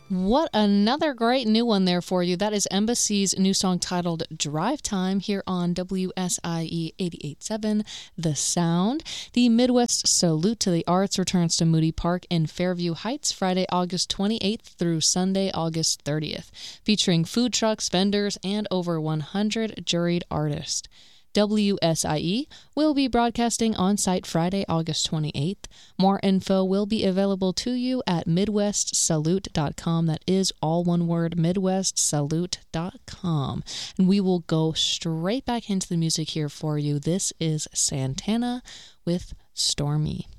What another great new one there for you. That is Embassy's new song titled Drive Time here on WSIE 88.7 The Sound. The Midwest Salute to the Arts returns to Moody Park in Fairview Heights Friday, August 28th through Sunday, August 30th, featuring food trucks, vendors, and over 100 juried artists. WSIE will be broadcasting on-site Friday, August 28th. More info will be available to you at MidwestSalute.com. That is all one word, MidwestSalute.com. And we will go straight back into the music here for you. This is Santana with Stormy.